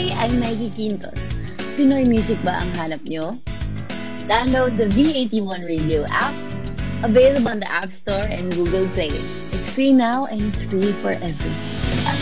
Hi! I'm Maggie Quintos. Pinoy music ba ang hanap nyo? Download the V81 Radio app, available on the App Store and Google Play. It's free now and it's free forever.